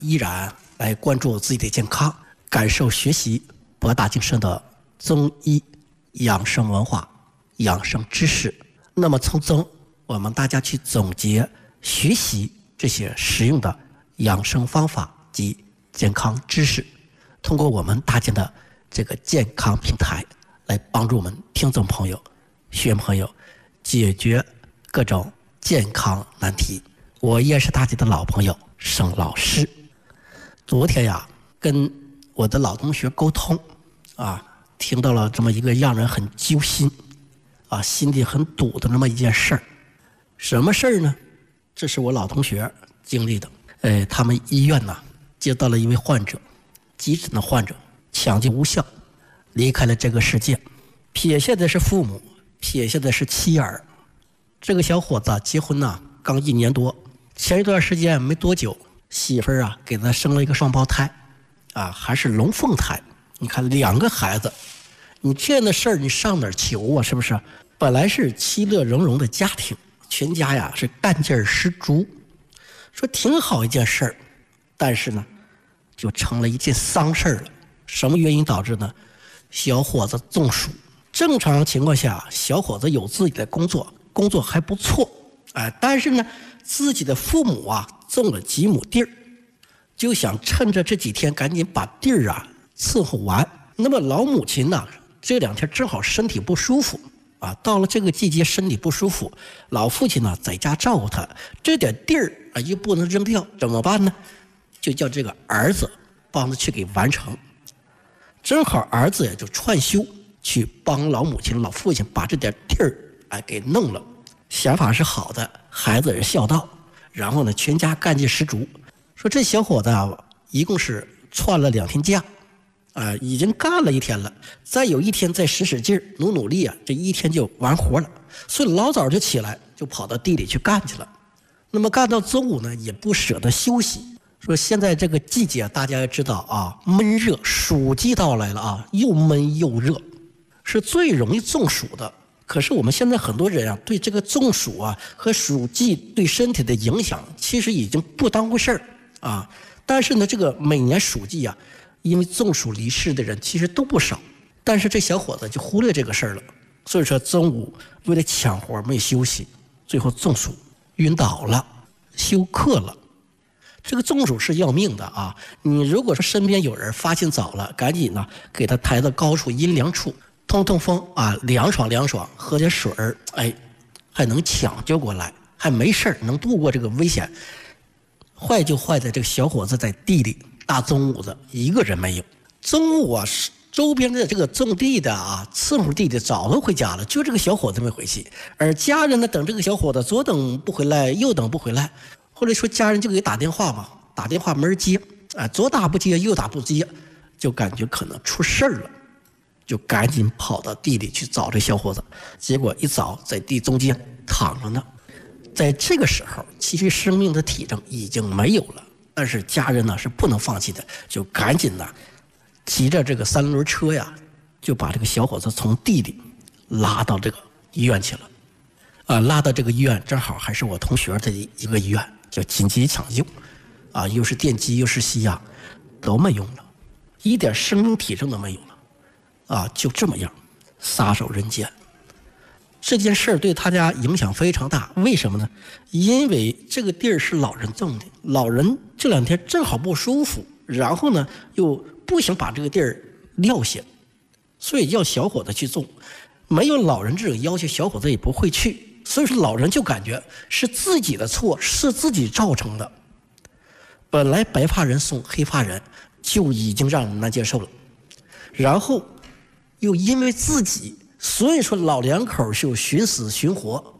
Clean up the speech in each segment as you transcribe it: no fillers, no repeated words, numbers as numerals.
依然来关注自己的健康，感受学习博大精深的中医养生文化、养生知识。那么从中，我们大家去总结学习这些实用的养生方法及健康知识，通过我们搭建的这个健康平台，来帮助我们听众朋友、学员朋友解决各种健康难题。我也是大家的老朋友沈老师。昨天呀，跟我的老同学沟通听到了这么一个让人很揪心心里很堵的那么一件事儿。什么事儿呢？这是我老同学经历的。他们医院接到了一位患者，急诊的患者，抢救无效，离开了这个世界。撇下的是父母，撇下的是妻儿。这个小伙子结婚刚1年多，前一段时间没多久，媳妇儿给他生了一个双胞胎还是龙凤胎。你看2个孩子，你这样的事儿你上哪儿求啊？是不是？本来是其乐融融的家庭，全家是干劲十足，说挺好一件事儿，但是呢就成了一件丧事儿了。什么原因导致呢？小伙子中暑。正常情况下，小伙子有自己的工作还不错但是呢自己的父母种了几亩地儿，就想趁着这几天赶紧把地儿伺候完。那么老母亲这2天正好身体不舒服到了这个季节身体不舒服，老父亲在家照顾他，这点地儿又不能扔掉，怎么办呢？就叫这个儿子帮他去给完成。正好儿子也就串休去帮老母亲老父亲把这点地儿给弄了。想法是好的，孩子也是孝道，然后呢全家干劲十足。说这小伙子一共是串了2天假已经干了1天了，再有1天再使劲努力这1天就完活了。所以老早就起来，就跑到地里去干去了。那么干到中午呢，也不舍得休息。说现在这个季节大家也知道闷热，暑季到来了又闷又热，是最容易中暑的。可是我们现在很多人对这个中暑和暑季对身体的影响其实已经不当回事儿但是呢这个每年暑季因为中暑离世的人其实都不少，但是这小伙子就忽略这个事儿了。所以说中午为了抢活没休息，最后中暑晕倒了，休克了。这个中暑是要命的你如果说身边有人发现早了，赶紧给他抬到高处阴凉处通通风凉爽，喝点水还能抢救过来，还没事能度过这个危险。坏就坏在这个小伙子在地里，大中午的一个人没有。中午周边的这个种地的伺候地的早都回家了，就这个小伙子没回去。而家人呢等这个小伙子左等不回来，右等不回来。后来说家人就给打电话嘛，打电话没人接左打不接右打不接，就感觉可能出事儿了，就赶紧跑到地里去找这小伙子。结果一找在地中间躺着呢。在这个时候其实生命的体征已经没有了，但是家人是不能放弃的，就赶紧骑着这个3轮车就把这个小伙子从地里拉到这个医院去了拉到这个医院正好还是我同学的一个医院，叫紧急抢救又是电击又是吸氧都没用了，一点生命体征都没有了就这么样撒手人间。这件事对他家影响非常大，为什么呢？因为这个地儿是老人种的，老人这2天正好不舒服，然后呢又不想把这个地儿撂下，所以要小伙子去种。没有老人这种要求，小伙子也不会去，所以说老人就感觉是自己的错，是自己造成的。本来白发人送黑发人就已经让人难接受了，然后又因为自己，所以说老两口就寻死寻活，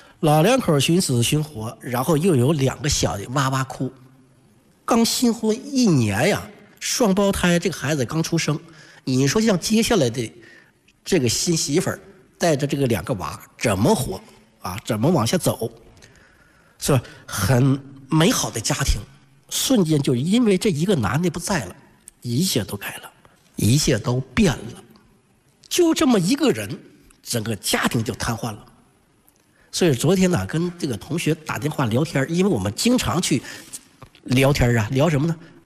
然后又有2个小的哇哇哭。刚新婚1年双胞胎，这个孩子刚出生，你说像接下来的这个新媳妇儿带着这个2个娃怎么活怎么往下走？是吧？很美好的家庭瞬间就因为这一个男的不在了，一切都改了，一切都变了。就这么一个人，整个家庭就瘫痪了。所以昨天跟这个同学打电话聊天，因为我们经常去聊天聊什么呢？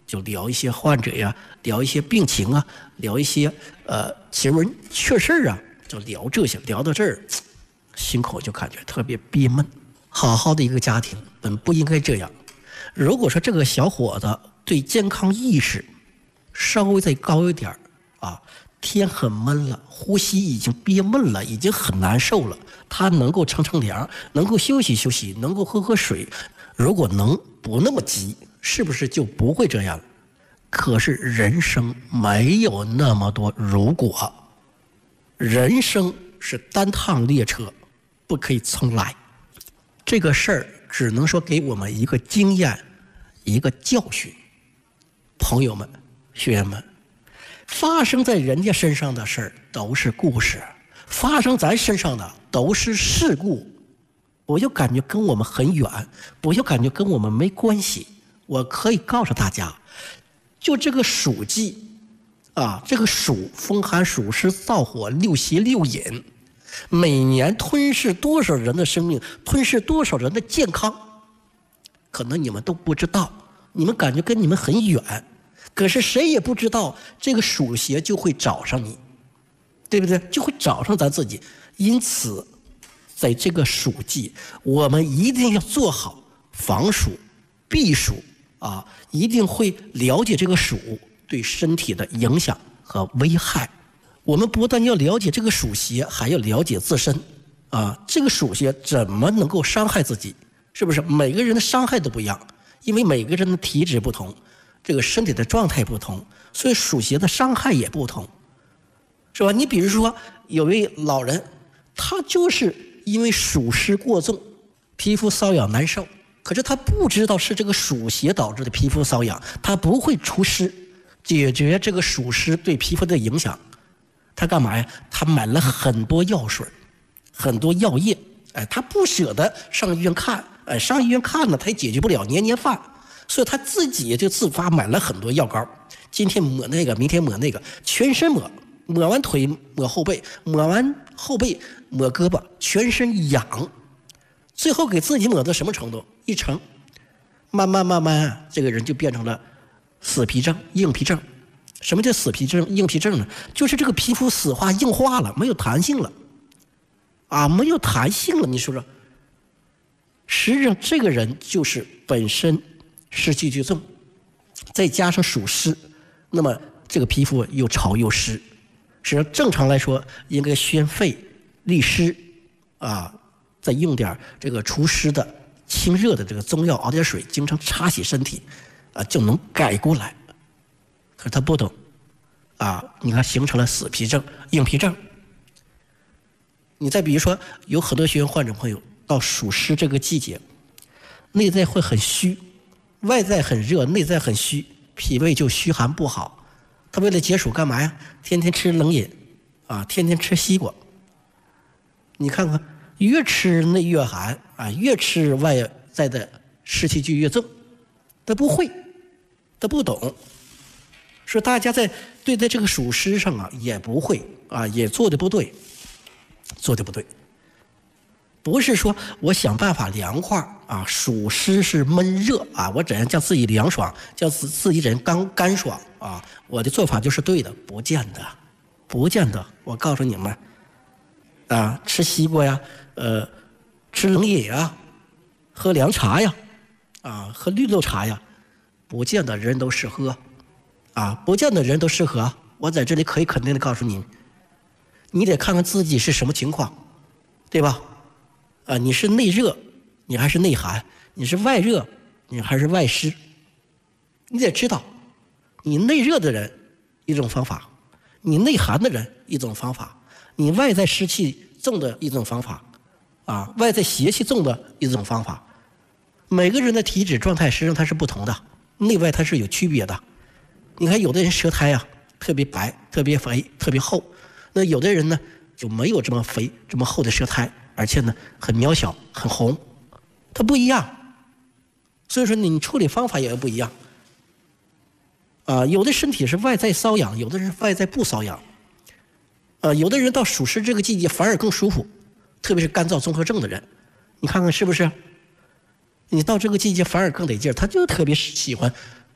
就聊一些患者呀，聊一些病情啊，聊一些奇闻趣事啊，就聊这些。聊到这儿，心口就感觉特别憋闷。好好的一个家庭本不应该这样。如果说这个小伙子对健康意识稍微再高一点啊，天很闷了，呼吸已经憋闷了，已经很难受了，他能够乘凉，能够休息休息，能够喝水，如果能不那么急，是不是就不会这样？可是人生没有那么多如果，人生是单趟列车，不可以重来。这个事儿只能说给我们一个经验，一个教训。朋友们，学员们，发生在人家身上的事儿都是故事，发生咱身上的都是事故。不要感觉跟我们很远，不要感觉跟我们没关系。我可以告诉大家，就这个暑季啊，这个暑，风寒暑湿燥火六邪六淫，每年吞噬多少人的生命，吞噬多少人的健康，可能你们都不知道，你们感觉跟你们很远，可是谁也不知道这个暑邪就会找上你，对不对？就会找上咱自己。因此在这个暑季，我们一定要做好防暑避暑啊，一定会了解这个暑对身体的影响和危害。我们不但要了解这个暑邪，还要了解自身啊，这个暑邪怎么能够伤害自己，是不是？每个人的伤害都不一样，因为每个人的体质不同，这个身体的状态不同，所以暑邪的伤害也不同，是吧？你比如说有位老人，他就是因为暑湿过重，皮肤瘙痒难受，可是他不知道是这个暑邪导致的皮肤瘙痒，他不会除湿解决这个暑湿对皮肤的影响，他干嘛呀？他买了很多药水，很多药液，他不舍得上医院看，上医院看呢他也解决不了，年年犯，所以他自己就自发买了很多药膏，今天抹那个，明天抹那个，全身抹，抹完腿抹后背，抹完后背抹胳膊，全身痒，最后给自己抹到什么程度？一成，慢慢，这个人就变成了死皮症、硬皮症。什么叫死皮症、硬皮症呢？就是这个皮肤死化、硬化了，没有弹性了，啊，没有弹性了。你说说，实际上这个人就是本身湿气就重，再加上暑湿，那么这个皮肤又潮又湿。实际上正常来说，应该宣肺利湿，啊，再用点这个除湿的清热的这个中药，熬点水，经常擦洗身体，啊，就能改过来。可是他不懂，啊，你看形成了死皮症、硬皮症。你再比如说，有很多学员患者朋友到暑湿这个季节，内在会很虚，外在很热，内在很虚，脾胃就虚寒不好。他为了解暑干嘛呀？天天吃冷饮，啊，天天吃西瓜。你看看，越吃内越寒啊，越吃外在的湿气就越重。他不会，他不懂。说大家在对待这个暑湿上啊，也不会啊，也做的不对，做的不对。不是说我想办法凉快啊，暑湿是闷热啊，我怎样叫自己凉爽，叫自己人干爽啊，我的做法就是对的，不见得，不见得。我告诉你们，啊，吃西瓜呀，吃冷饮呀，喝凉茶呀，啊，喝绿豆茶呀，不见得人都适合。啊，不见得人都适合。我在这里可以肯定的告诉你，你得看看自己是什么情况，对吧？啊，你是内热，你还是内寒？你是外热，你还是外湿？你得知道，你内热的人一种方法，你内寒的人一种方法，你外在湿气重的一种方法，啊，外在邪气重的一种方法。每个人的体质状态实际上它是不同的，内外它是有区别的。你看有的人舌苔啊特别白、特别肥、特别厚，那有的人呢就没有这么肥、这么厚的舌苔，而且呢很渺小、很红，它不一样。所以说你处理方法也不一样。啊，有的身体是外在瘙痒，有的人外在不瘙痒。有的人到暑湿这个季节反而更舒服，特别是干燥综合症的人，你看看是不是？你到这个季节反而更得劲儿，他就特别喜欢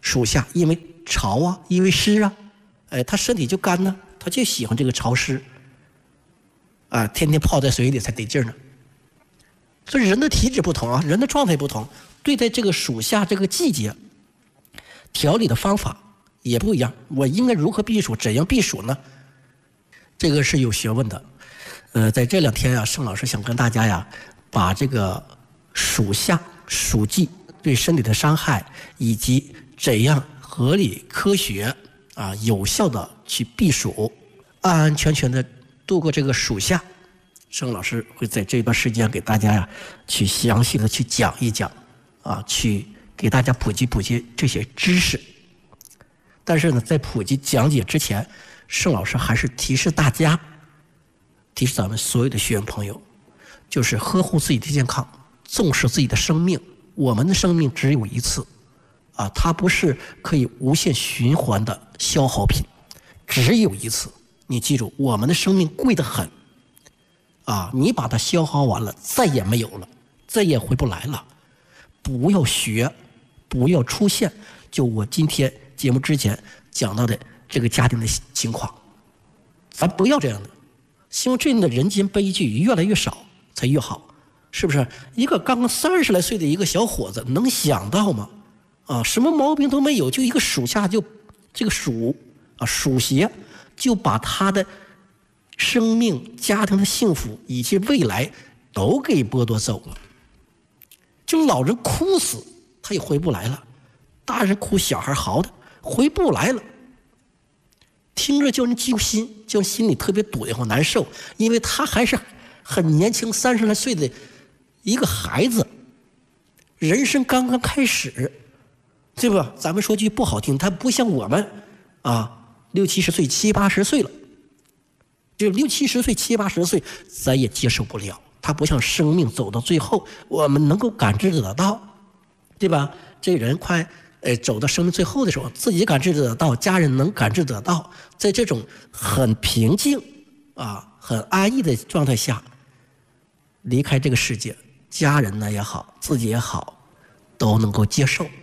属下因为潮啊，因为湿啊，他身体就干呢，他就喜欢这个潮湿啊，天天泡在水里才得劲呢。所以人的体质不同啊，人的状态不同，对待这个属下这个季节调理的方法也不一样。我应该如何避暑，怎样避暑呢？这个是有学问的。在这2天啊，盛老师想跟大家呀，把这个属下、属季对身体的伤害，以及怎样合理、科学啊、有效的去避暑，安安全全的度过这个属夏。盛老师会在这段时间给大家呀，去详细的去讲一讲啊，去给大家普及这些知识。但是呢，在普及讲解之前，盛老师还是提示大家，提示咱们所有的学员朋友，就是呵护自己的健康，重视自己的生命。我们的生命只有一次啊，它不是可以无限循环的消耗品，只有一次。你记住，我们的生命贵得很啊！你把它消耗完了，再也没有了，再也回不来了。不要学，不要出现就我今天节目之前讲到的这个家庭的情况，咱不要这样的。希望这样的人间悲剧越来越少才越好，是不是？一个刚刚30来岁的一个小伙子能想到吗？啊，什么毛病都没有，就一个属下，就这个属邪，就把他的生命、家庭的幸福以及未来都给剥夺走了。就老人哭死，他也回不来了；大人哭，小孩嚎的，回不来了。听着叫人揪心，叫人心里特别堵得慌难受，因为他还是很年轻，30来岁的一个孩子，人生刚刚开始，对吧？咱们说句不好听，他不像我们啊，60、70岁、70、80岁了，就60、70岁、70、80岁，咱也接受不了。他不像生命走到最后，我们能够感知得到，对吧？这人快走到生命最后的时候，自己感知得到，家人能感知得到，在这种很平静啊、很安逸的状态下离开这个世界，家人呢也好，自己也好，都能够接受。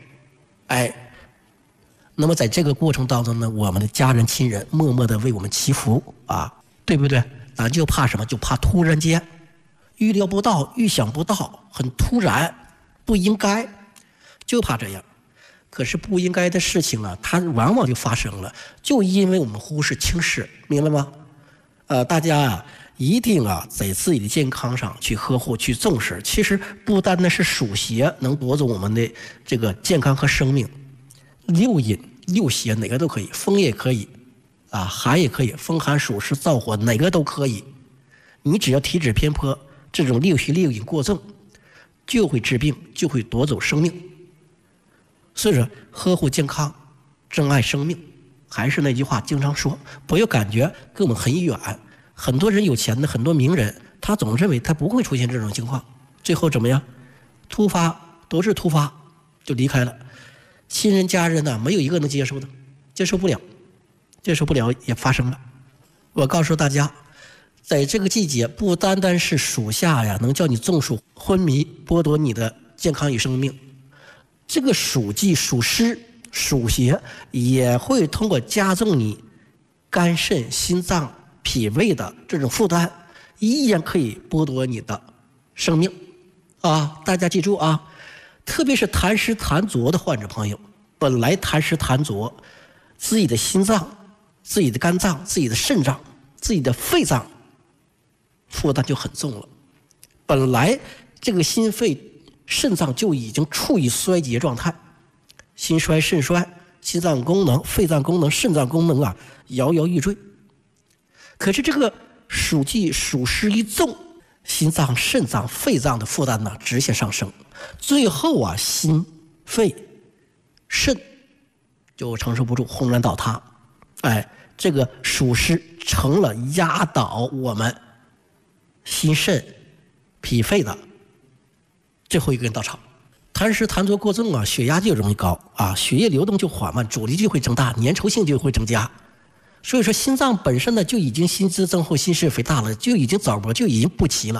那么在这个过程当中呢，我们的家人亲人默默的为我们祈福啊，对不对？咱就怕什么？就怕突然间预料不到、预想不到，很突然，不应该，就怕这样。可是不应该的事情啊，它往往就发生了，就因为我们忽视轻视，明白吗？大家啊，一定啊，在自己的健康上去呵护、去重视。其实不单单是属邪能夺走我们的这个健康和生命，6淫6邪哪个都可以，风也可以，啊，寒也可以，风寒暑湿燥火哪个都可以。你只要体质偏颇，这种6邪6淫过重，就会治病，就会夺走生命。所以说，呵护健康，珍爱生命，还是那句话，经常说，不要感觉跟我们很远。很多人有钱的，很多名人，他总认为他不会出现这种情况，最后怎么样？突发就离开了。亲人家人呢，没有一个能接受的，接受不了也发生了。我告诉大家，在这个季节，不单单是属下呀，能叫你中暑昏迷，剥夺你的健康与生命。这个属季、属湿、属邪也会通过加重你肝肾、心脏、脾胃的这种负担，依然可以剥夺你的生命啊！大家记住啊，特别是痰湿痰浊的患者朋友，本来痰湿痰浊，自己的心脏、自己的肝脏、自己的肾脏、自己的肺脏负担就很重了。本来这个心肺肾脏就已经处于衰竭状态，心衰肾衰，心脏功能、肺脏功能、肾脏功能啊摇摇欲坠。可是这个属季属湿一重，心脏、肾脏、肺脏的负担呢直线上升，最后啊心、肺、肾就承受不住，轰然倒塌。这个属湿成了压倒我们心肾、脾肺的最后一根稻草。痰湿痰浊过重啊，血压就容易高啊，血液流动就缓慢，阻力就会增大，粘稠性就会增加。所以说心脏本身呢就已经心肌增厚、心室肥大了，就已经早搏就已经不齐了，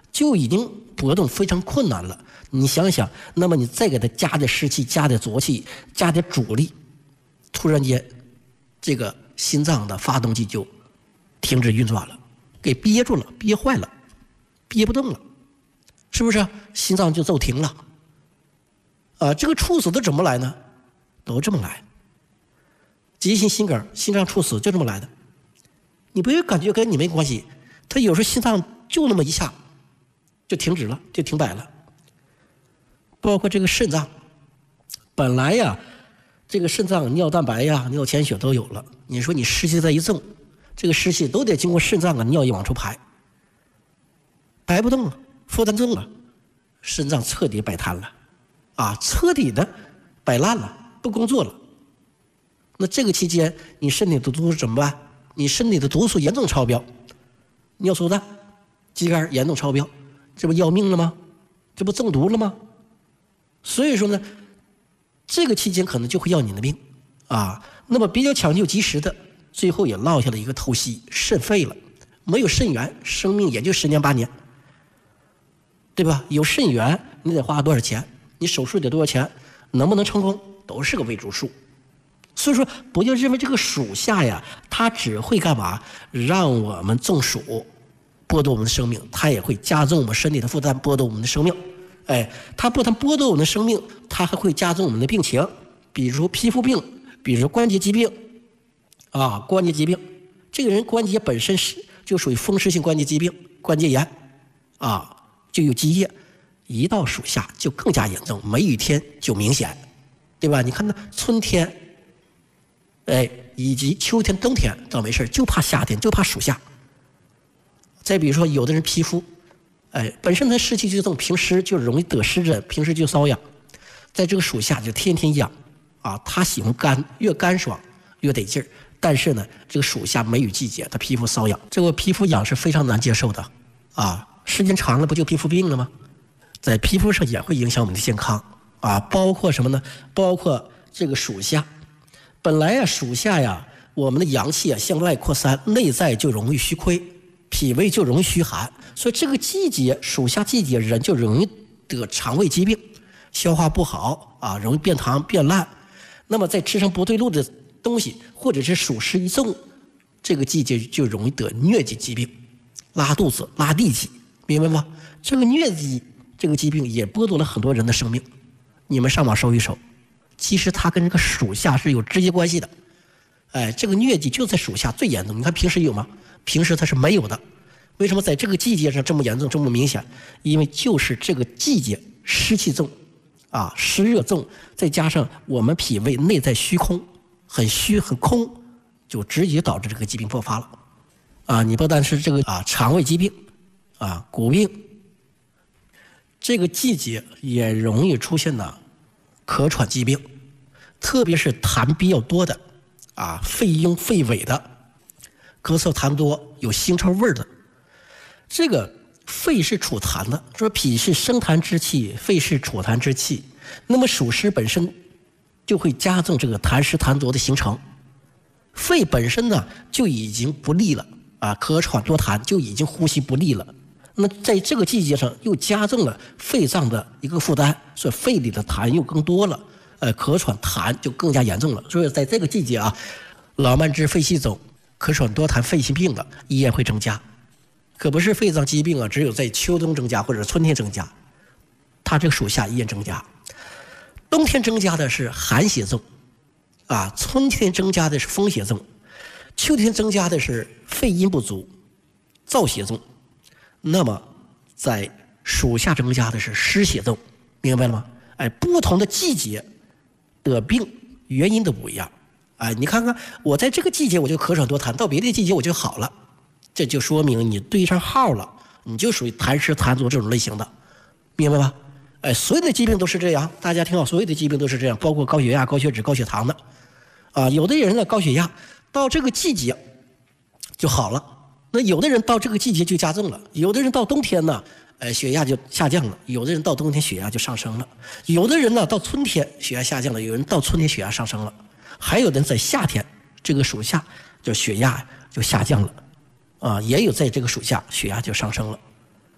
就已经搏动非常困难了。你想想，那么你再给它加点湿气、加点浊气、加点阻力，突然间，这个心脏的发动机就停止运转了，给憋住了，憋坏了，憋不动了，是不是？心脏就骤停了。这个猝死都怎么来呢？都这么来。急性心梗、心脏猝死就这么来的。你不要感觉跟你没关系，他有时候心脏就那么一下就停止了，就停摆了。包括这个肾脏，本来呀，这个肾脏尿蛋白呀、尿潜血都有了，你说你湿气再一重，这个湿气都得经过肾脏的尿液往出排，排不动了，负担重了，肾脏彻底摆瘫了，彻底的摆烂了，不工作了。那这个期间，你身体的毒素怎么办？你身体的毒素严重超标，尿素氮、肌酐严重超标，这不要命了吗？这不中毒了吗？所以说呢，这个期间可能就会要你的命那么比较抢救及时的，最后也落下了一个透析，肾废了，没有肾源，生命也就10年8年，对吧？有肾源，你得花多少钱？你手术得多少钱？能不能成功，都是个未知数。所以说，不要认为这个暑夏呀，它只会干嘛？让我们中暑，剥夺我们的生命，它也会加重我们身体的负担，剥夺我们的生命。它不但剥夺我们的生命，它还会加重我们的病情，比如皮肤病，比如关节疾病，关节疾病，这个人关节本身就属于风湿性关节疾病，关节炎，就有积液，一到暑夏就更加严重，梅雨天就明显，对吧？你看那春天，以及秋天、冬天倒没事，就怕夏天，就怕暑夏。再比如说，有的人皮肤，本身他湿气就重，平时就容易得湿疹，平时就瘙痒，在这个暑夏就天天痒，他喜欢干，越干爽越得劲儿。但是呢，这个暑夏梅雨季节，他皮肤瘙痒，这个皮肤痒是非常难接受的，时间长了不就皮肤病了吗？在皮肤上也会影响我们的健康，包括什么呢？包括这个暑夏，本来暑夏呀，我们的阳气向外扩散，内在就容易虚亏，脾胃就容易虚寒，所以这个季节暑夏季节人就容易得肠胃疾病，消化不好容易变糖变烂。那么在吃上不对路的东西，或者是暑湿一重，这个季节就容易得疟疾疾病，拉肚子、拉痢疾，明白吗？这个疟疾这个疾病也剥夺了很多人的生命。你们上网搜一搜，其实它跟这个暑夏是有直接关系的。这个疟疾就在暑夏最严重，你看平时有吗？平时它是没有的。为什么在这个季节上这么严重这么明显？因为就是这个季节湿气重湿热重，再加上我们脾胃内在虚空，很虚很空，就直接导致这个疾病爆发了。你不但是这个肠胃疾病骨病，这个季节也容易出现咳喘疾病，特别是痰比较多的肺痈肺痿的，咳嗽痰多有腥臭味的。这个肺是储痰的，说脾是生痰之气，肺是储痰之气，那么暑湿本身就会加重这个痰湿痰浊的形成。肺本身呢就已经不利了咳喘多痰就已经呼吸不利了，那在这个季节上又加重了肺脏的一个负担，所以肺里的痰又更多了，咳喘痰就更加严重了。所以在这个季节老慢支、肺气肿、咳喘多痰、肺气病的也会增加。可不是肺脏疾病只有在秋冬增加或者春天增加，它这个暑夏依然增加。冬天增加的是寒血重春天增加的是风血重，秋天增加的是肺阴不足、燥血重。那么在暑夏增加的是湿血重，明白了吗？不同的季节得病原因都不一样。你看看我在这个季节我就咳喘多痰，到别的季节我就好了，这就说明你对上号了，你就属于痰湿痰浊这种类型的，明白吧？所有的疾病都是这样，大家听好，所有的疾病都是这样，包括高血压、高血脂、高血糖的有的人呢高血压到这个季节就好了，那有的人到这个季节就加重了，有的人到冬天呢血压就下降了，有的人到冬天血压就上升了，有的人呢到春天血压下降了，有人到春天血压上升了，还有的人在夏天这个暑夏就血压就下降了也有在这个暑夏血压就上升了。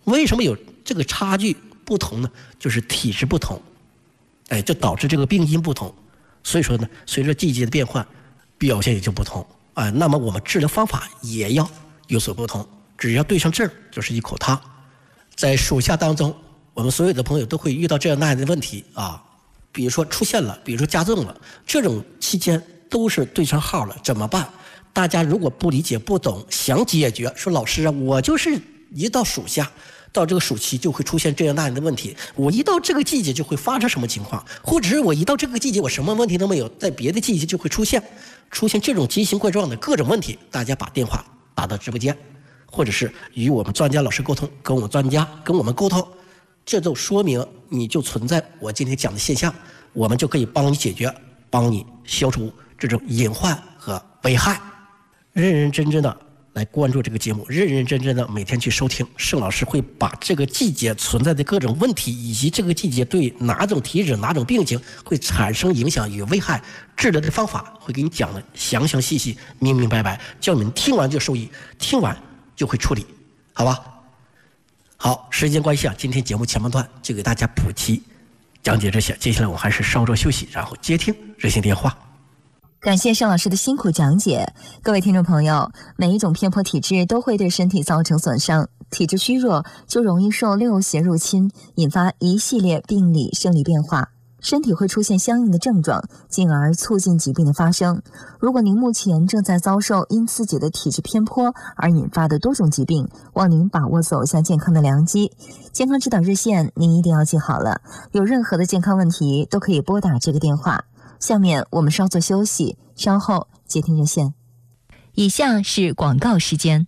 为什么有这个差距不同呢？就是体质不同，就导致这个病因不同。所以说呢，随着季节的变换，表现也就不同那么我们治疗方法也要有所不同。只要对上症就是一口汤。在暑夏当中，我们所有的朋友都会遇到这样那样的问题比如说出现了，比如说加重了，这种期间都是对上号了，怎么办？大家如果不理解不懂，想解决，说老师我就是一到暑夏，到这个暑期就会出现这样那样的问题，我一到这个季节就会发生什么情况，或者是我一到这个季节我什么问题都没有，在别的季节就会出现这种奇形怪状的各种问题，大家把电话打到直播间，或者是与我们专家老师沟通，跟我们专家跟我们沟通，这就说明你就存在我今天讲的现象，我们就可以帮你解决，帮你消除这种隐患和危害。认认真真的来关注这个节目，认认真真的每天去收听，盛老师会把这个季节存在的各种问题，以及这个季节对哪种体质哪种病情会产生影响与危害，治疗的方法会给你讲的详详细细明明白白，叫你们听完就受益，听完就会处理，好吧？好，时间关系今天节目前半段就给大家普及讲解这些，接下来我还是稍作休息，然后接听热线电话。 感谢盛老师的辛苦讲解。各位听众朋友，每一种偏颇体质都会对身体造成损伤，体质虚弱就容易受六邪入侵，引发一系列病理生理变化，身体会出现相应的症状，进而促进疾病的发生。如果您目前正在遭受因自己的体质偏颇而引发的多种疾病，望您把握走向健康的良机。健康指导热线您一定要记好了，有任何的健康问题都可以拨打这个电话。下面我们稍作休息，稍后接听热线。以下是广告时间。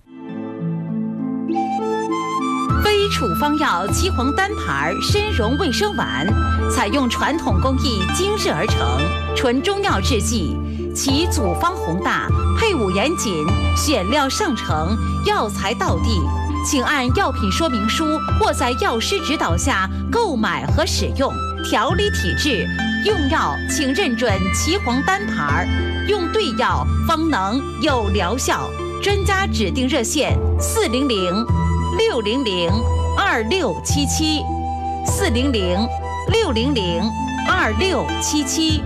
非处方药岐黄单牌参茸卫生丸，采用传统工艺精制而成，纯中药制剂，其组方宏大，配伍严谨，选料上乘，药材到地。请按药品说明书或在药师指导下购买和使用。调理体质，用药请认准岐黄单牌，用对药方能有疗效。专家指定热线400-600-2677，400-600-2677。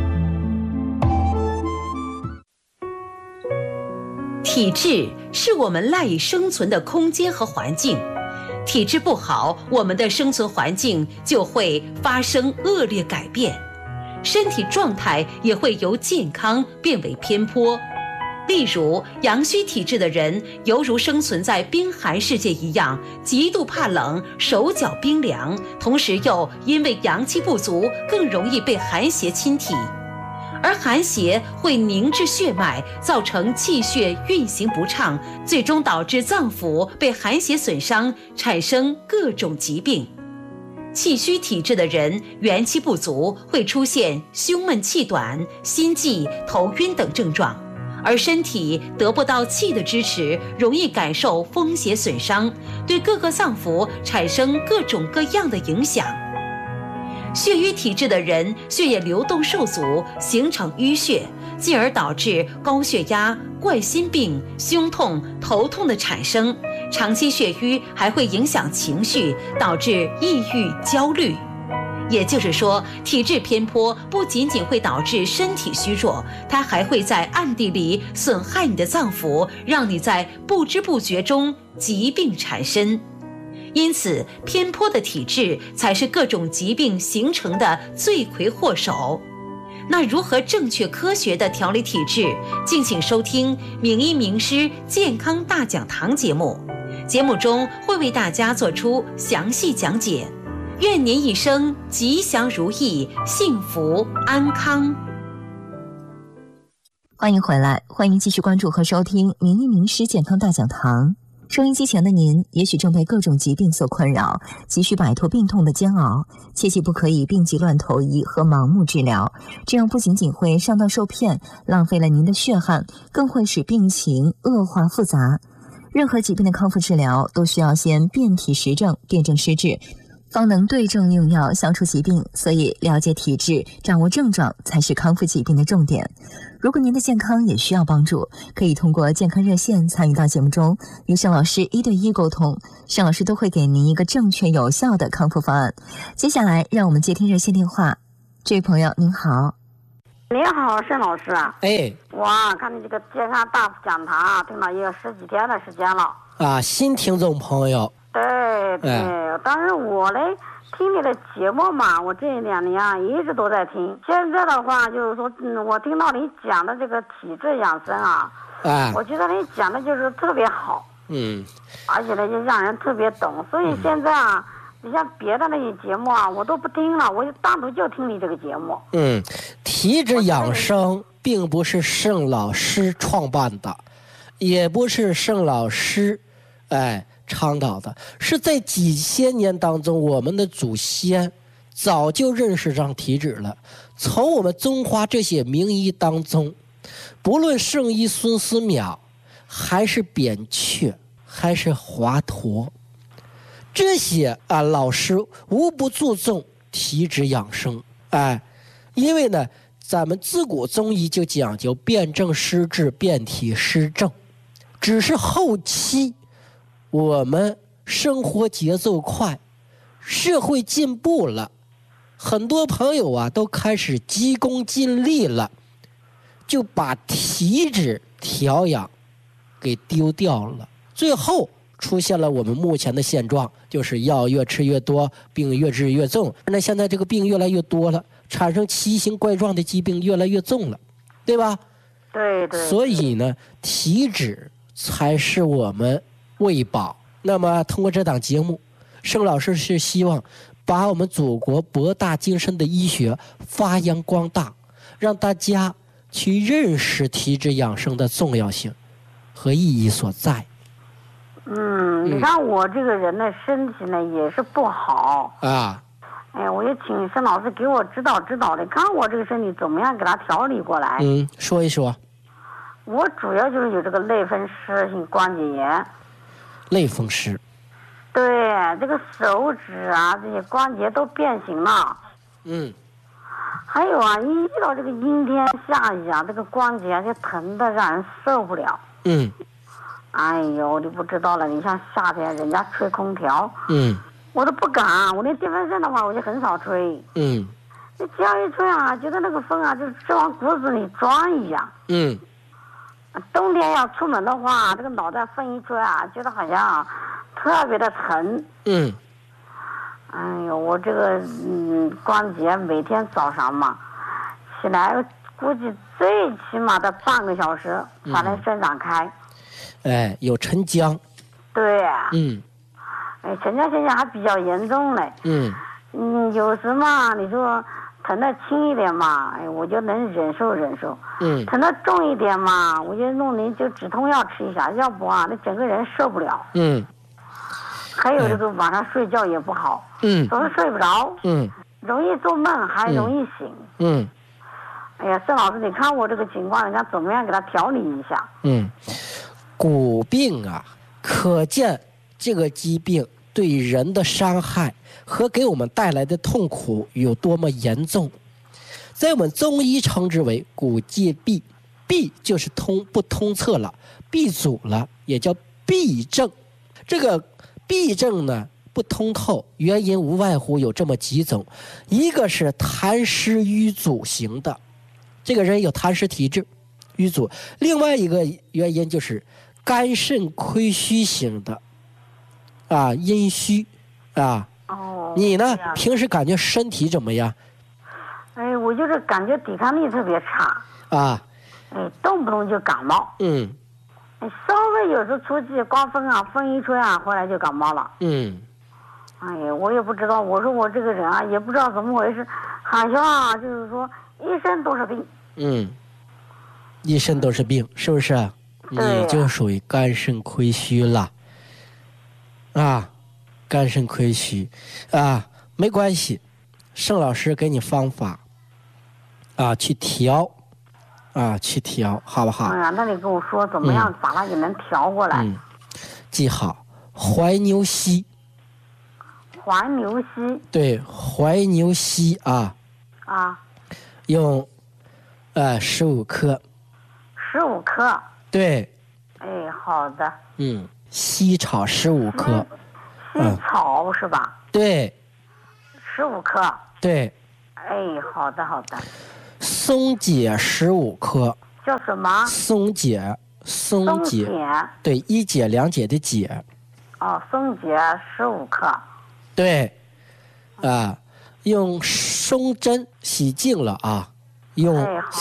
体质是我们赖以生存的空间和环境，体质不好，我们的生存环境就会发生恶劣改变，身体状态也会由健康变为偏颇。例如，阳虚体质的人犹如生存在冰寒世界一样，极度怕冷，手脚冰凉，同时又因为阳气不足，更容易被寒邪侵体。而寒邪会凝滞血脉，造成气血运行不畅，最终导致脏腑被寒邪损伤，产生各种疾病。气虚体质的人元气不足，会出现胸闷气短、心悸、头晕等症状，而身体得不到气的支持，容易感受风邪损伤，对各个脏腑产生各种各样的影响。血瘀体质的人血液流动受阻，形成淤血，进而导致高血压、冠心病、胸痛、头痛的产生。长期血瘀还会影响情绪，导致抑郁、焦虑。也就是说，体质偏颇不仅仅会导致身体虚弱，它还会在暗地里损害你的脏腑，让你在不知不觉中疾病缠身。因此，偏颇的体质才是各种疾病形成的罪魁祸首。那如何正确科学地调理体质？敬请收听名医名师健康大讲堂节目，节目中会为大家做出详细讲解。愿您一生吉祥如意，幸福安康。 欢迎回来，欢迎继续关注和收听名医名师健康大讲堂。收音机前的您也许正被各种疾病所困扰，急需摆脱病痛的煎熬，切记不可以病急乱投医和盲目治疗，这样不仅仅会上当受骗，浪费了您的血汗，更会使病情恶化复杂。任何疾病的康复治疗都需要先辨体实证，辨证施治， 方能对症用药消除疾病，所以了解体质、掌握症状才是康复疾病的重点。如果您的健康也需要帮助，可以通过健康热线参与到节目中，与盛老师1对1沟通，盛老师都会给您一个正确有效的康复方案。接下来让我们接听热线电话。这位朋友您好。 你好，盛老师啊！ 哎， 哇，看你这个健康大讲堂啊，听了也有10几天的时间了。 啊，新听众朋友。 对，但是我嘞听你的节目嘛，我这2年啊一直都在听。现在的话就是说，我听到你讲的这个体质养生啊，我觉得你讲的就是特别好，而且呢就让人特别懂。所以现在啊，你像别的那些节目啊，我都不听了，我就单独就听你这个节目。 体质养生并不是盛老师创办的，也不是盛老师倡导的，是在几千年当中，我们的祖先早就认识上体质了。从我们中华这些名医当中，不论圣医孙思邈，还是扁鹊，还是华佗，这些老师无不注重体质养生。因为呢，咱们自古中医就讲究辨证施治，辨体施症，只是后期我们生活节奏快，社会进步了，很多朋友啊都开始急功近利了，就把体质调养给丢掉了，最后出现了我们目前的现状，就是药越吃越多，病越治越重。那现在这个病越来越多了，产生奇形怪状的疾病越来越重了，对吧？ 对。 所以呢，体质才是我们喂饱。那么通过这档节目，盛老师是希望把我们祖国博大精深的医学发扬光大，让大家去认识体质养生的重要性和意义所在。 你看我这个人的身体呢也是不好我就请盛老师给我指导指导的，看我这个身体怎么样给他调理过来。 说一说。 我主要就是有这个类风湿性关节炎。 类风湿。 对，这个手指啊这些关节都变形了。还有啊，一遇到这个阴天下雨啊，这个关节就疼得让人受不了。哎呦，你不知道了，你像夏天人家吹空调，我都不敢，我连电风扇的话我就很少吹。你只要一吹啊，觉得那个风啊就是往骨子里钻一样。冬天要出门的话，这个脑袋风一吹啊，觉得好像特别的疼。哎呦，我这个关节每天早上嘛起来，估计最起码的半个小时才能伸展开。 有沉僵。 对。沉僵现象还比较严重嘞。有时嘛，你说疼得轻一点嘛，我就能忍受忍受。疼得重一点嘛，我就弄点就止痛药吃一下，要不啊，那整个人受不了。还有这个晚上睡觉也不好。总是睡不着。容易做梦，还容易醒。哎呀，盛老师，你看我这个情况，人家怎么样给他调理一下？ 骨病啊，可见这个疾病对人的伤害和给我们带来的痛苦有多么严重。在我们中医称之为骨戒闭，闭就是不通彻了，闭阻了，也叫闭症。这个闭症呢不通透，原因无外乎有这么几种，一个是痰湿瘀阻型的，这个人有痰湿体质瘀阻；另外一个原因就是肝肾亏虚型的阴虚你呢平时感觉身体怎么样？ 我就是感觉抵抗力特别差动不动就感冒。稍微有时候出去刮风啊，风一吹啊，回来就感冒了。哎呀，我也不知道，我说我这个人啊，也不知道怎么回事，好像就是说一身都是病。 一身都是病，是不是？你就属于肝肾亏虚了。肝肾亏虚没关系，盛老师给你方法去调好不好？ 那你跟我说怎么样把它给能调过来？ 记好，怀牛膝。 怀牛膝。 对，怀牛膝啊。 啊。 用15克。 15克。 对。 哎，好的。 西草15克。 西草是吧？ 对。 15克。 对。 哎，好的好的。 松解15克。 叫什么？ 松解。松解。对，一解两解的解。 哦，松解15克。 对。用松针洗净了啊，用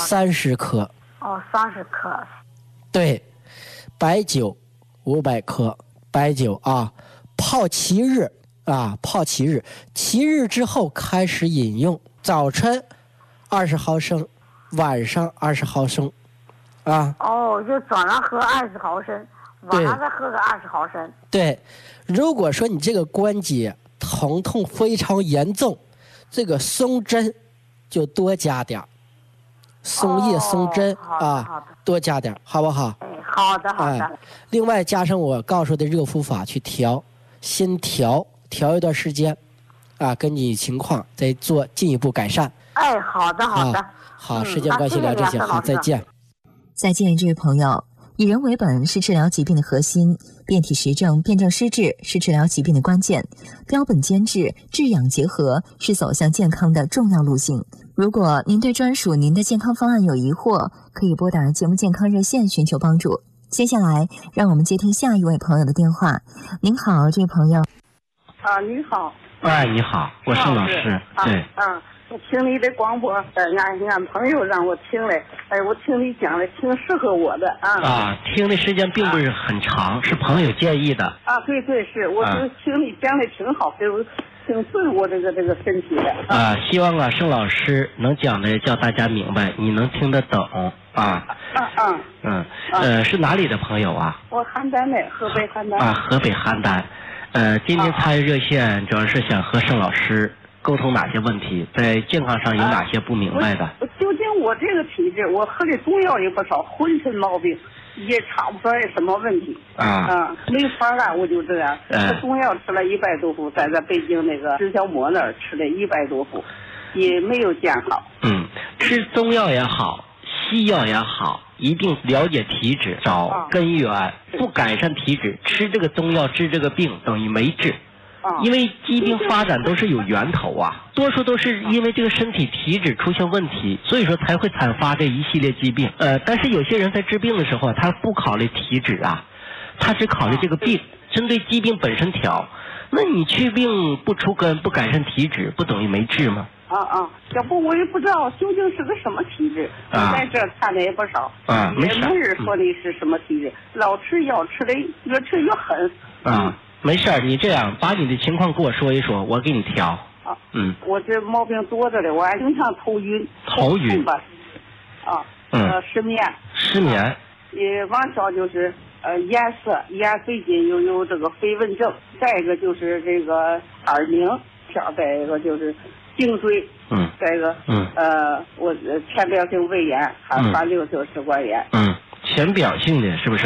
30克。 哦，30克。 对。白酒500克，白酒啊，泡7日啊，泡7日，7日之后开始饮用，早晨20毫升，晚上20毫升，啊。 哦，就早上喝20毫升，晚上再喝个20毫升。 对，如果说你这个关节疼痛非常严重，这个松针就多加点，松叶、松针啊，多加点，好不好？ 好的好的。 另外加上我告诉的热敷法去调，先调一段时间，啊，根据情况再做进一步改善。 哎，好的好的。 好，时间关系聊这些，好，再见。 再见，这位朋友。以人为本是治疗疾病的核心，辩体实证、辩证施治是治疗疾病的关键，标本兼治、治养结合是走向健康的重要路径。如果您对专属您的健康方案有疑惑，可以拨打节目健康热线寻求帮助。接下来，让我们接听下一位朋友的电话。您好，这位朋友。 你好。 哎，你好，我是老师。对。 我听你的广播，俺朋友让我听来，我听你讲的挺适合我的啊。 听的时间并不是很长，是朋友建议的。 对对是，我就听你讲的挺好，挺对我这个身体的。 希望盛老师能讲的叫大家明白，你能听得懂啊。是哪里的朋友啊？ 我邯郸的，河北邯郸。 河北邯郸。今天参与热线主要是想和盛老师沟通哪些问题，在健康上有哪些不明白的？ 究竟我这个体质，我喝的中药也不少，浑身毛病也查不出来什么问题没法了，我就这样。中药吃了100多副，在北京那个石小沫那儿吃了100多副，也没有见好。 吃中药也好，西药也好，一定了解体质，找根源，不改善体质，吃这个中药治这个病等于没治。因为疾病发展都是有源头啊，多数都是因为这个身体体质出现问题，所以说才会产发这一系列疾病。但是有些人在治病的时候，他不考虑体质啊，他只考虑这个病，针对疾病本身调。那你去病不除根，不改善体质，不等于没治吗？ 要不我也不知道究竟是个什么体质。在这看的也不少， 没事。 没人说的是什么体质，老吃药吃的越吃越狠。 没事儿，你这样把你的情况跟我说一说，我给你调。 我这毛病多着的，我还经常头晕。吧。失眠。往小就是眼涩、眼费劲，又有这个飞蚊症。再一个就是这个耳鸣，再一个就是颈椎。再一个我浅表性胃炎，还反流性食管炎。 浅表性的是不是？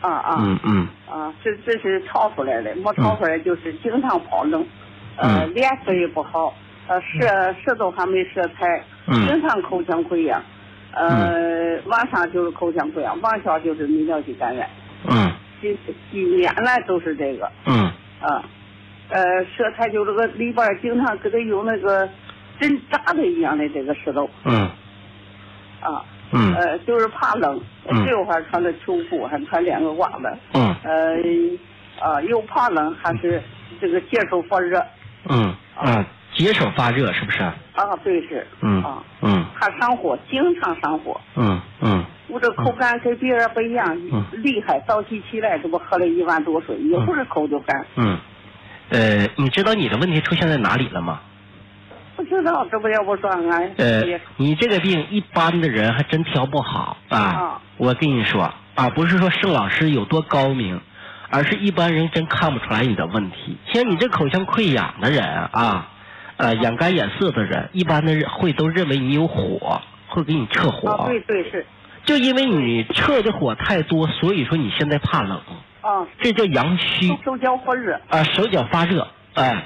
这是炒出来的，没炒出来就是经常跑冷，脸色也不好，舌头还没舌苔，经常口腔溃疡，往上就是口腔溃疡，往下就是泌尿系感染，几年来都是这个，舌苔就这个里边经常给他有那个针扎的一样的这个舌头，就是怕冷，这会儿穿的秋裤，还穿2个褂子。又怕冷，还是这个接手发热。 接手发热是不是？ 对是。还上火，经常上火。我这口干跟别人不一样，厉害，早起起来这不喝了1碗多水，一会儿口就干。 你知道你的问题出现在哪里了吗？ 不知道，这不要不说俺。 你这个病一般的人还真调不好我跟你说不是说盛老师有多高明，而是一般人真看不出来你的问题。像你这口腔溃疡的人眼干眼涩的人，一般的人都认为你有火，会给你撤火。 对是。 就因为你撤的火太多，所以说你现在怕冷。这叫阳虚。 手脚发热。 手脚发热。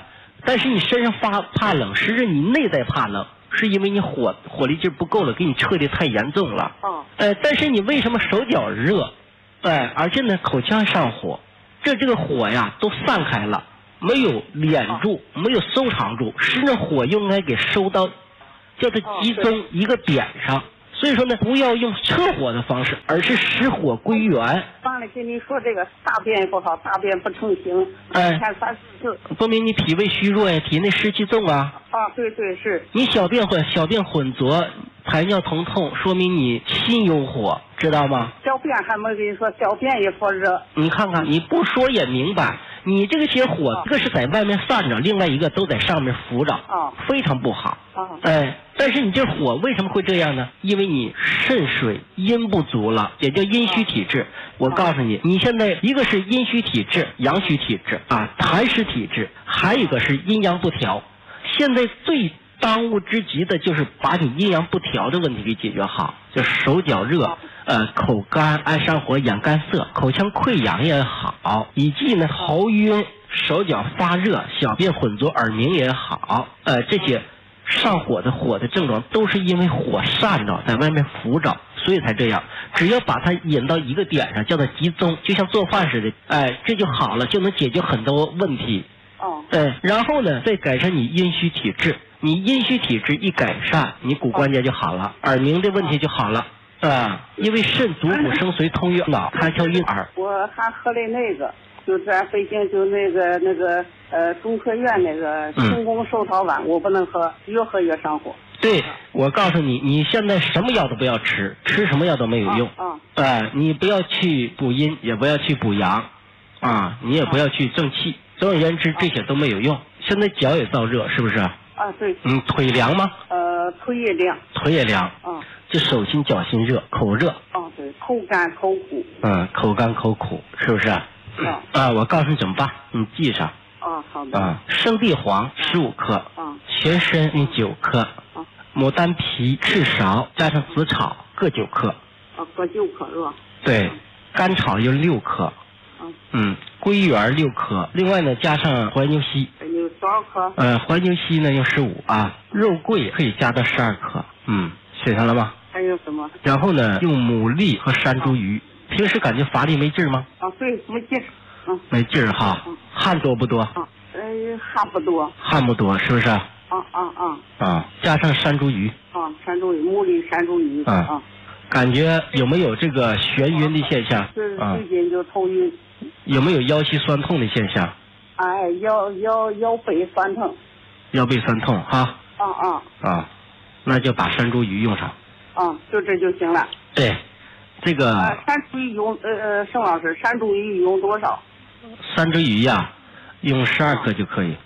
但是你身上怕冷，实质你内在怕冷，是因为你火力劲不够了，给你撤的太严重了。但是你为什么手脚热，而且呢口腔上火，这个火呀都散开了，没有敛住，没有收藏住，实际上火应该给收到，叫它集中一个点上。所以说呢，不要用撤火的方式，而是使火归元。 忘了跟你说这个大便不好，大便不成形，看3、4次， 说明你脾胃虚弱呀，体内湿气重啊。 对是。 你小便浑浊，排尿疼痛，说明你心有火，知道吗？ 小便还没跟你说，小便也发热。 你看看，你不说也明白，你这些火，一个是在外面散着，另外一个都在上面浮着，非常不好。但是你这火为什么会这样呢？因为你肾水阴不足了，也叫阴虚体质。我告诉你，你现在一个是阴虚体质、阳虚体质痰湿体质，还有一个是阴阳不调。现在最当务之急的就是把你阴阳不调的问题给解决好，就是手脚热，口干、爱上火、眼干涩、口腔溃疡也好，以及呢头晕、手脚发热、小便浑浊、耳鸣也好，这些上火的症状都是因为火散着在外面浮着，所以才这样。只要把它引到一个点上，叫它集中，就像做饭似的，这就好了，就能解决很多问题。然后呢，再改善你阴虚体质。你阴虚体质一改善，你骨关节就好了，耳鸣的问题就好了。因为肾主骨生髓通于脑，开窍于耳。 我还喝的那个，就在北京就那个中科院那个清宫寿桃丸，我不能喝，越喝越上火。 对，我告诉你，你现在什么药都不要吃，吃什么药都没有用。你不要去补阴，也不要去补阳，你也不要去正气。总而言之，这些都没有用。现在脚也燥热，是不是？ 对。 腿凉吗？ 腿也凉。 腿也凉。就手心脚心热，口热。 对，口干口苦。 口干口苦，是不是？我告诉你怎么办，你记上。 好的。 生地黄15克。全参9克。牡丹皮、赤芍加上紫草各9克。 各9克是吧？ 对，甘草有6克。归元6克，另外呢加上怀牛膝。 有多少克？ 怀牛膝呢用15肉桂可以加到12克。写上了吗？ 还有什么？ 然后呢用牡蛎和山茱萸。平时感觉乏力没劲吗？ 对，没劲。 没劲哈。汗多不多？ 汗不多。 汗不多，是不是？加上山茱萸。 山茱萸，牡蛎、山茱萸。 感觉有没有这个眩晕的现象？ 最近就头晕。 有没有腰膝酸痛的现象？ 腰背酸痛。 腰背酸痛哈。那就把山茱萸用上。 就这就行了。 对，这个。 山茱萸用盛老师，山茱萸用多少？ 山茱萸呀，用12克就可以。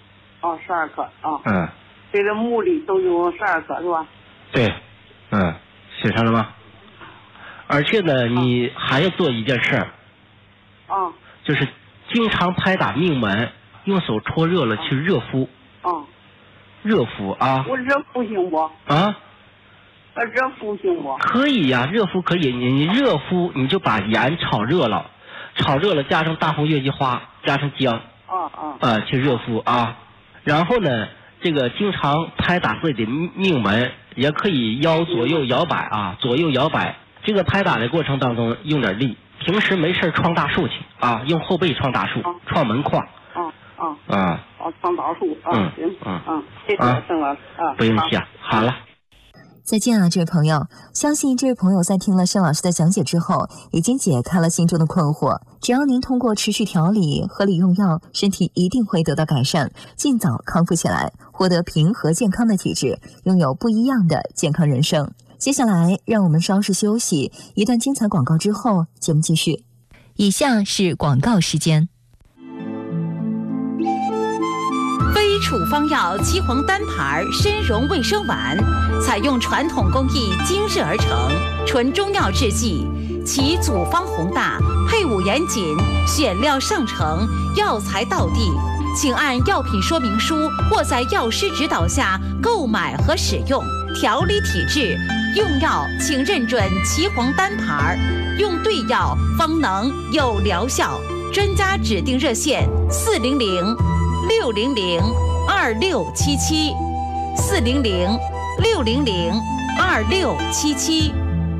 12克这个牡蛎都用12克是吧？ 对，写上了吗？而且呢，你还要做一件事儿。就是经常拍打命门，用手搓热了去热敷。热敷我热敷行不？热敷行不？ 可以呀，热敷可以。你热敷，你就把盐炒热了，加上大红月季花，加上姜。去热敷然后呢，这个经常拍打自己的命门，也可以腰左右摇摆左右摇摆。这个拍打的过程当中用点力。平时没事创大树去用后背创大树，创门框。创大树行。谢谢盛老师不用谢。好了。 再见这位朋友，相信这位朋友在听了盛老师的讲解之后，已经解开了心中的困惑。只要您通过持续调理、合理用药，身体一定会得到改善，尽早康复起来，获得平和健康的体质，拥有不一样的健康人生。接下来让我们稍事休息，一段精彩广告之后，节目继续。以下是广告时间。 非处方药岐黄单牌参茸卫生丸，采用传统工艺精制而成，纯中药制剂，其组方宏大，配伍严谨，选料上乘，药材到地。请按药品说明书或在药师指导下购买和使用。调理体质，用药请认准岐黄单牌，用对药方能有疗效。专家指定热线：400-600 ，400-600-2677。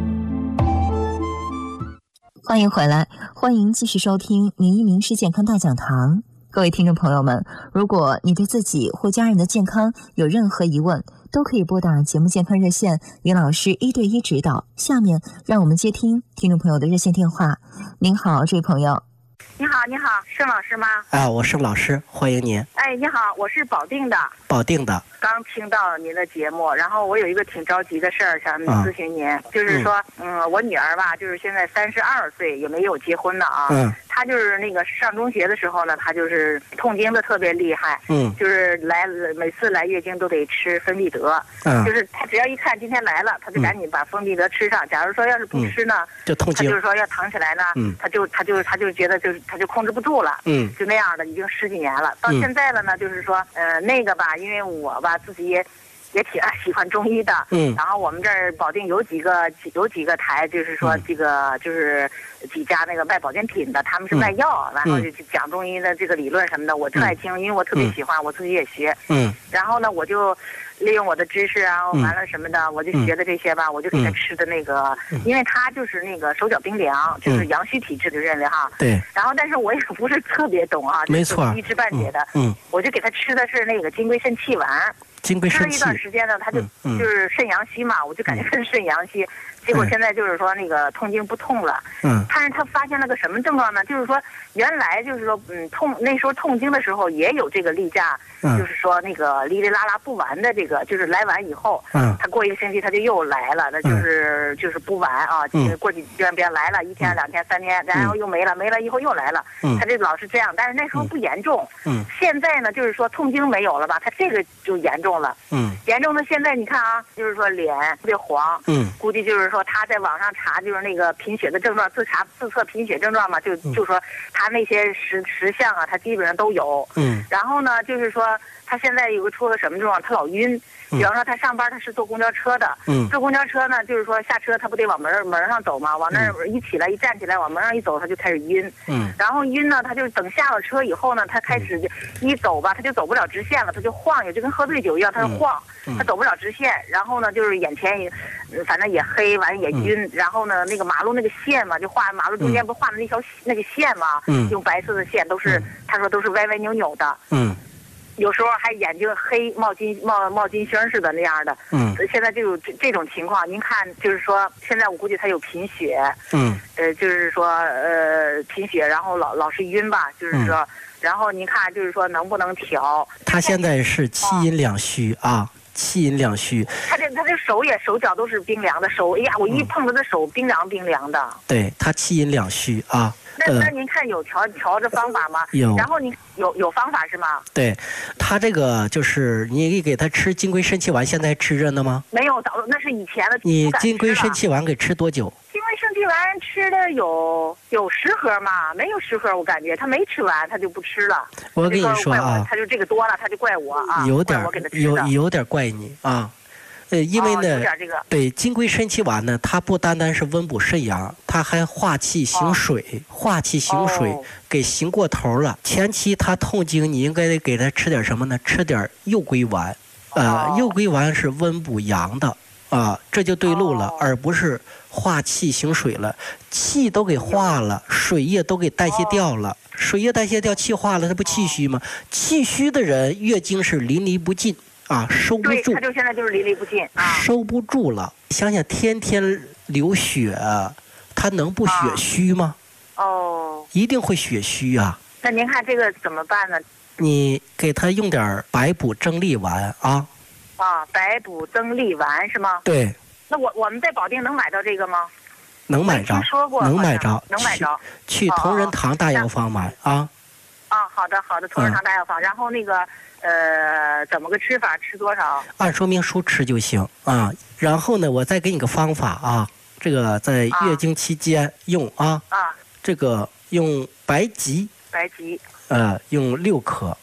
欢迎回来，欢迎继续收听名医名师健康大讲堂。各位听众朋友们，如果你对自己或家人的健康有任何疑问，都可以拨打节目健康热线，与老师1对1指导。下面让我们接听听众朋友的热线电话。您好，这位朋友。 你好，你好，盛老师吗？ 我盛老师，欢迎您。 你好，我是保定的。 保定的。 刚听到您的节目，然后我有一个挺着急的事儿想咨询您，就是说，我女儿吧，就是现在32岁，也没有结婚呢啊。她就是那个上中学的时候呢，她就是痛经的特别厉害，就是每次来月经都得吃芬必得，就是她只要一看今天来了，她就赶紧把芬必得吃上。假如说要是不吃呢， 就痛经， 她就是说要疼起来呢，她就觉得她就控制不住了，就那样的，已经10几年了。到现在了呢，就是说，那个吧，因为我吧自己也挺喜欢中医的，然后我们这儿保定有几个台，就是说这个就是几家那个卖保健品的，他们是卖药，然后就讲中医的这个理论什么的，我特爱听，因为我特别喜欢，我自己也学，然后呢我就利用我的知识啊，完了什么的，我就学的这些吧，我就给他吃的那个，因为他就是那个手脚冰凉，就是阳虚体质的认为哈， 对， 然后但是我也不是特别懂啊， 没错， 一知半解的，我就给他吃的是那个金匮肾气丸。吃了一段时间呢，他就是肾阳虚嘛，我就感觉是肾阳虚，结果现在就是说那个痛经不痛了。但是他发现了个什么症状呢？就是说原来就是说那时候痛经的时候也有这个例假，就是说那个哩哩啦啦不完的这个，就是来完以后，他过1个星期他就又来了，那就是不完啊，过几天别来了，1天2天3天，然后又没了以后又来了，他这老是这样，但是那时候不严重。现在呢就是说痛经没有了吧，他这个就严重了，严重的现在你看啊，就是说脸特别黄，估计就是说他在网上查就是那个贫血的症状，自测贫血症状嘛，就说他那些十项啊，他基本上都有，然后呢就是说他现在出了什么症状，他老晕。比方说他上班他是坐公交车的，坐公交车呢就是说下车他不得往门上走嘛，往那儿一站起来往门上一走他就开始晕，然后晕呢他就等下了车以后呢，他开始一走吧他就走不了直线了，他就晃悠，就跟喝醉酒一样，他就晃，他走不了直线，然后呢就是眼前反正也黑，完也晕，然后呢那个马路那个线嘛，就画马路中间不画的那个线嘛，用白色的线都是他说都是歪歪扭扭的，有时候还眼睛黑冒金星似的那样的，现在就有这种情况。您看，就是说现在我估计他有贫血，就是说贫血，然后老是晕吧，就是说，然后您看就是说能不能调？ 他现在是气阴两虚啊，气阴两虚。 他这手脚都是冰凉的，哎呀，我一碰他的手冰凉的。 对，他气阴两虚啊。 那您看有调的方法吗？ 有。 然后您有方法是吗？ 对，他这个就是你给他吃金匮肾气丸，现在吃着呢吗？ 没有，那是以前的。 你金匮肾气丸给吃多久？ 金匮肾气丸吃的有10盒嘛，没有10盒，我感觉他没吃完，他就不吃了。 我跟你说啊， 他就这个多了，他就怪我啊， 有点怪你啊。因为呢，对金匮肾气丸呢，它不单单是温补肾阳，它还化气行水，给行过头了。前期他痛经，你应该给他吃点什么呢？吃点右归丸，右归丸是温补阳的啊，这就对路了，而不是化气行水了。气都给化了，水液都给代谢掉了，水液代谢掉，气化了，它不气虚吗？气虚的人月经是淋漓不尽。收不住， 他就现在就是淋漓不尽啊， 收不住了。想想天天流血，他能不血虚吗？一定会血虚啊。 那您看这个怎么办呢？ 你给他用点白补增利丸啊。 白补增利丸是吗？对。那我们在保定能买到这个吗？ 能买着，能买着。去同仁堂大药房买啊。 好的，同仁堂大药房。然后那个。怎么个吃法？吃多少？ 按说明书吃就行啊。然后呢，我再给你个方法啊。这个在月经期间用这个用白及，用6克。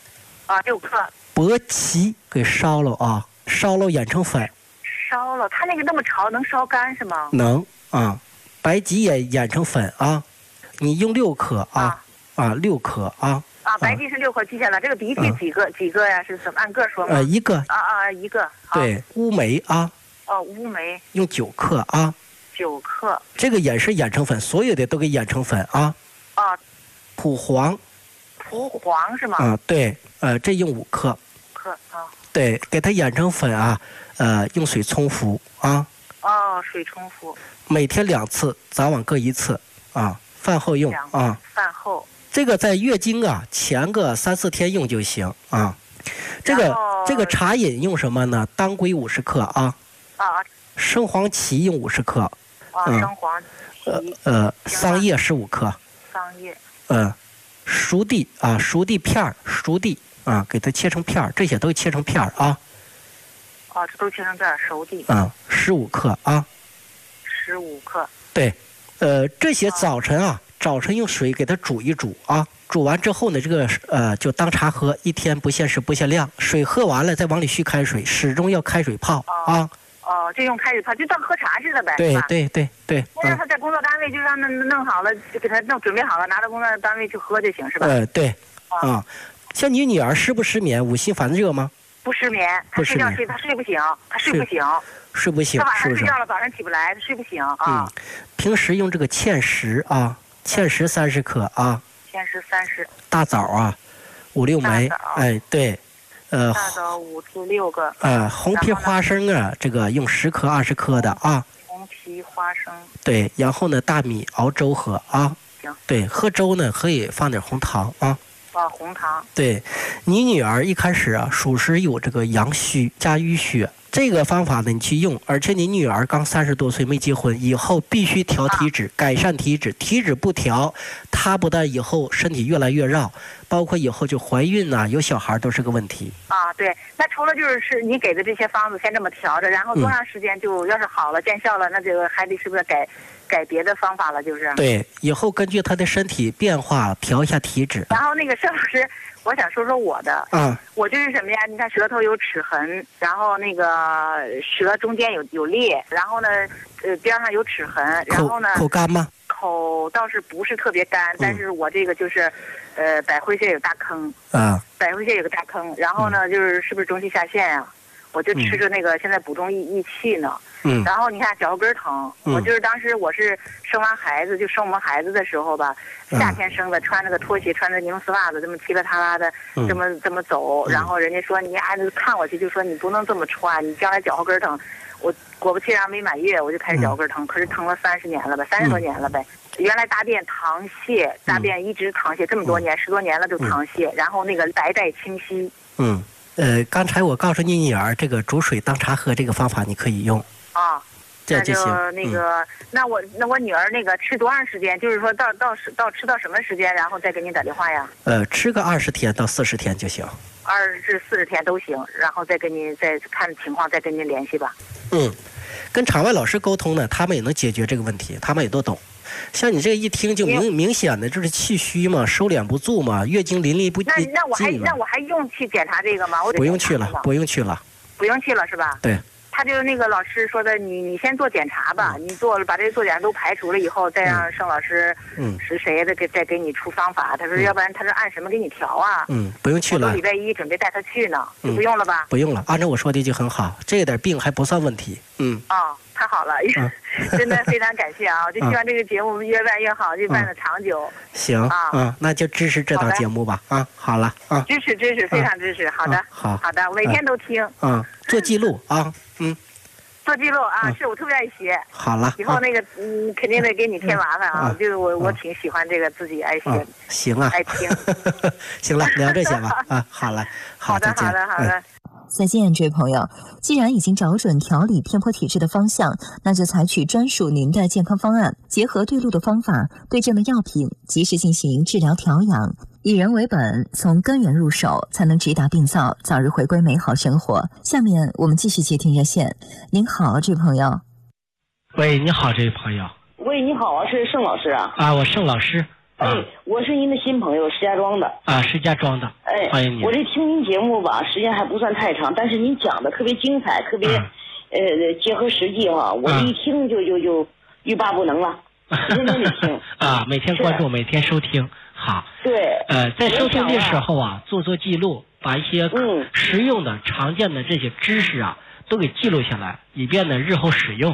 6克。 薄芪给烧了啊，烧了研成粉。 烧了，它那个那么潮，能烧干是吗？ 能啊，白芪也研成粉啊。你用6克6克啊。 白金是6颗，记下了。这个鼻涕几个呀？是怎么按个说吗？ 一个。 一个。 对，乌梅啊。 乌梅用9克啊。 9克。 这个也是研成粉，所有的都给研成粉啊。蒲黄。 蒲黄是吗？ 对，这用5克。 5克啊。 对，给它研成粉啊，用水冲服啊。 水冲服。 每天2次，早晚各1次啊，饭后用啊。 饭后。这个在月经啊前个3、4天用就行啊。这个茶饮用什么呢？当归50克啊。生黄芪用50克。 生黄芪。 桑叶15克。 桑叶。 熟地啊，熟地片儿，熟地啊，给它切成片儿，这些都切成片儿啊。 这都切成片儿，熟地。 15克啊。 15克。 对，这些早晨用水给它煮一煮啊，煮完之后呢，这个就当茶喝，1天不限时不限量，水喝完了再往里续开水，始终要开水泡啊。 就用开水泡，就当喝茶似的呗。 对。 那让他在工作单位就让他弄好了，就给他准备好了，拿到工作单位去喝就行，是吧？ 对。像你女儿失不失眠？5心烦热吗？ 不失眠，她睡觉她睡不醒，她睡不醒。 睡不醒， 她晚上睡觉了，早上起不来，她睡不醒啊。 平时用这个芡实啊，芡实30克啊。 芡实30。 大枣啊，5、6枚，对。 大枣5至6个。 红皮花生啊，这个用10克、20克的啊。 红皮花生。对， 然后呢，大米熬粥喝啊。 行。 对，喝粥呢可以放点红糖啊。 红糖。 对，你女儿一开始属实有这个阳虚加淤血，这个方法呢你去用，而且你女儿刚30多岁没结婚，以后必须调体脂，改善体脂，体脂不调，她不但以后身体越来越绕，包括以后就怀孕有小孩都是个问题。 对，那除了就是你给的这些方子先这么调着，然后多长时间就要是好了见效了，那这个还得是不是改别的方法了？就是对，以后根据她的身体变化调一下体脂。 然后那个盛老师，我想说说我的。我就是什么呀？你看舌头有齿痕，然后那个舌中间有裂，然后呢，边上有齿痕，然后呢， 口干吗？ 口倒是不是特别干，但是我这个就是，百会穴有大坑。百会穴有个大坑，然后呢，是不是中气下陷呀？我就吃着那个现在补中益气呢。然后你看脚后跟疼，我就是当时我是生完孩子就生我们孩子的时候吧，夏天生的，穿着个拖鞋，穿着尼龙丝袜子，这么踢了踏拉的，这么走，然后人家说你看我去，就说你不能这么穿，你将来脚后跟疼。我果不其然没满月我就开始脚后跟疼，可是疼了30年了呗，30多年了呗。原来大便溏泻，大便一直溏泻，这么多年10多年了就溏泻，然后那个白带清晰。 刚才我告诉你女儿这个煮水当茶喝这个方法你可以用。 那就那个，那我女儿那个吃多长时间？就是说到吃到什么时间，然后再给你打电话呀？ 吃个20天到40天就行。 20至40天都行，然后再看情况再跟您联系吧。 跟场外老师沟通呢，他们也能解决这个问题，他们也都懂。像你这个一听就明显的就是气虚嘛，收敛不住嘛，月经淋漓不尽。 那我还用去检查这个吗？ 不用去了，不用去了。 不用去了是吧？ 对。 他就那个老师说的，你先做检查吧，你把这做检查都排除了以后，再让盛老师是谁的再给你出方法。他说要不然他说按什么给你调啊？不用去了。我礼拜1准备带他去呢，就不用了吧？ 不用了，按照我说的就很好，这点病还不算问题。 太好了，真的非常感谢啊！我就希望这个节目越办越好，就办得长久。 行那就支持这档节目吧。好了支持，非常支持。好的，好的，我每天都听。 做记录做记录是我特别爱学。 好了， 以后那个肯定得给你添麻烦啊！就是我挺喜欢这个自己爱学。 行爱听。 行了，聊这些吧好了， 好的。 再见，这位朋友。既然已经找准调理偏颇体质的方向，那就采取专属您的健康方案，结合对路的方法、对症的药品，及时进行治疗调养，以人为本，从根源入手，才能直达病灶，早日回归美好生活。下面我们继续接听热线。您好，这位朋友。 喂，你好，这位朋友。 喂，你好是盛老师啊？ 我盛老师。 我是您的新朋友，石家庄的。 石家庄的。欢迎您。 我这听您节目吧，时间还不算太长，但是您讲的特别精彩，特别结合实际我一听就欲罢不能了。 天天得听啊，每天关注，每天收听。好， 对， 在收听的时候啊，做记录，把一些实用的、常见的这些知识啊，都给记录下来，以便呢日后使用。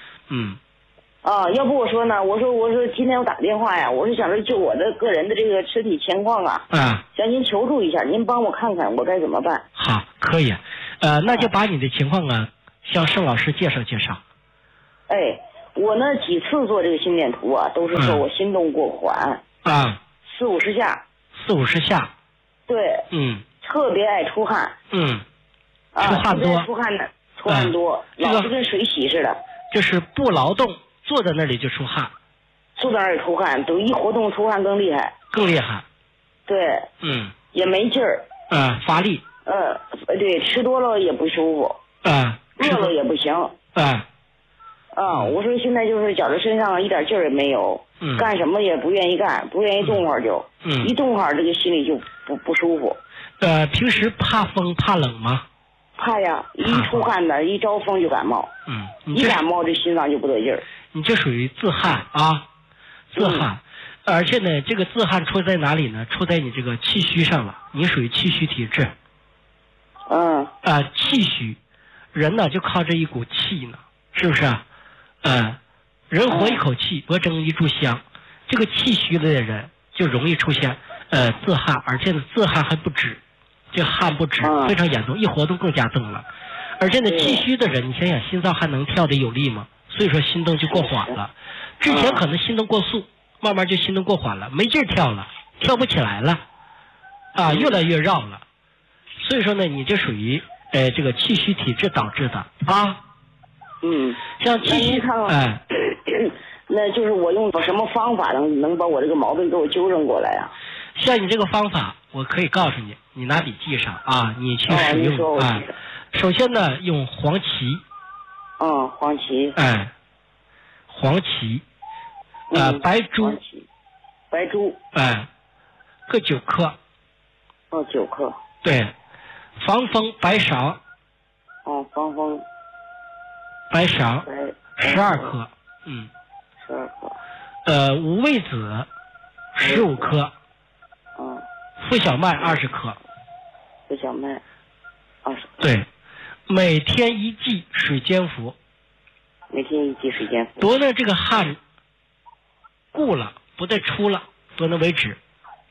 要不我说呢？我说今天我打电话呀，我是想着就我的个人的这个身体情况啊，向您求助一下，您帮我看看我该怎么办。 好，可以，那就把你的情况啊，向盛老师介绍介绍。 我呢几次做这个心电图啊，都是说我心动过缓，40-50下，40-50 下， 对，特别爱出汗， 出汗多， 出汗多，老是跟水洗似的， 就是不劳动，坐在那里就出汗， 坐在那里出汗，都一活动出汗更厉害，对，也没劲儿， 乏力， 对，吃多了也不舒服，饿了也不行，我说现在就是觉着身上一点劲儿也没有，干什么也不愿意干，不愿意动会儿就，一动会儿这个心里就不舒服。 平时怕风怕冷吗？ 怕呀，一出汗呢，一招风就感冒，一感冒这心脏就不得劲儿。 你这属于自汗啊，自汗，而且呢，这个自汗出在哪里呢？出在你这个气虚上了，你属于气虚体质。气虚，人呢就靠这一股气呢，是不是啊？人活一口气，脖蒸一炷香。这个气虚的人就容易出现自汗，而且呢自汗还不止，这汗不止，非常严重，一活动更加重了。而且呢气虚的人，你想想心脏还能跳得有力吗？所以说心动就过缓了。之前可能心动过速，慢慢就心动过缓了，没劲跳了，跳不起来了，越来越绕了。所以说呢，你这属于这个气虚体质导致的啊。像气虚， 那就是我用什么方法能把我这个毛病给我纠正过来啊？ 像你这个方法，我可以告诉你，你拿笔记上啊，你去使用首先呢，用黄芪。 黄芪。 黄芪。白术。 白术。 各9克。 9克。 对，防风白芍。 防风。 白芍12克 ，12克。 五味子15克，附小麦20克， 附小麦20克。 对，每天1剂水煎服。 每天1剂水煎服。 多呢这个汗固了，不再出了，多呢为止。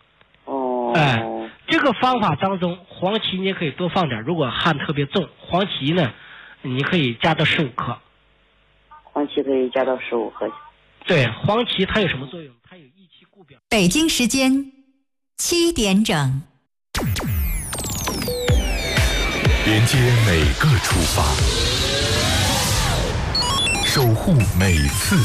这个方法当中，黄芪你也可以多放点，如果汗特别重，黄芪呢你可以加到15克。 黄芪可以加到15克。 对，黄芪它有什么作用？它有益气固表。 北京时间7点整， 连接每个出发，守护每次